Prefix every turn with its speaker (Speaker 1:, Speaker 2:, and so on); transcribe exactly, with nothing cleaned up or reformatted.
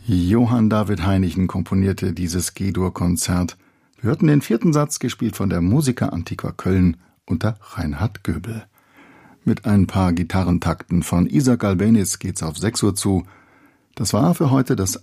Speaker 1: Johann David Heinichen komponierte dieses G-Dur-Konzert. Wir hörten den vierten Satz, gespielt von der Musica Antiqua Köln unter Reinhard Göbel. Mit ein paar Gitarrentakten von Isaac Albéniz geht's auf sechs Uhr zu. Das war für heute das